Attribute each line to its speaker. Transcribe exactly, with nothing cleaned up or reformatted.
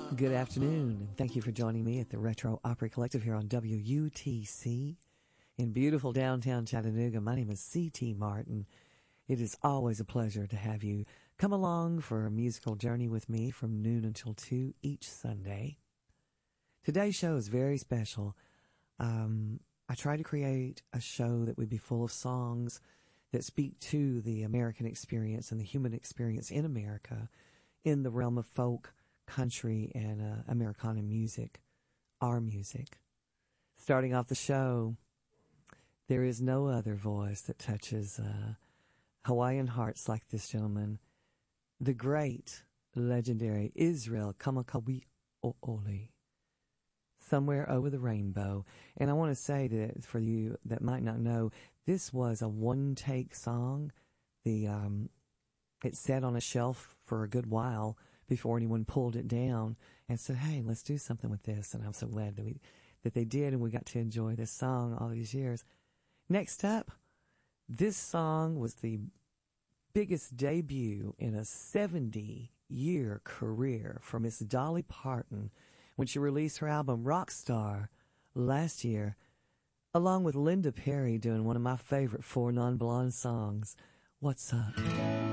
Speaker 1: Good afternoon, and thank you for joining me at the Retro Opry Collective here on W U T C in beautiful downtown Chattanooga. My name is C T Martin. It is always a pleasure to have you come along for a musical journey with me from noon until two each Sunday. Today's show is very special. Um, I try to create a show that would be full of songs that speak to the American experience and the human experience in America in the realm of folk, country, and uh, Americana music, our music. Starting off the show, there is no other voice that touches uh, Hawaiian hearts like this gentleman, the great, legendary Israel Kamakawi O'Ole, Somewhere Over the Rainbow. And I want to say that for you that might not know, this was a one-take song. The um, it sat on a shelf for a good while before anyone pulled it down and said, hey, let's do something with this. And I'm so glad that we that they did, and we got to enjoy this song all these years. Next up, this song was the biggest debut in a seventy-year career for Miss Dolly Parton when she released her album Rockstar last year, along with Linda Perry doing one of my favorite Four Non-Blonde songs, What's Up?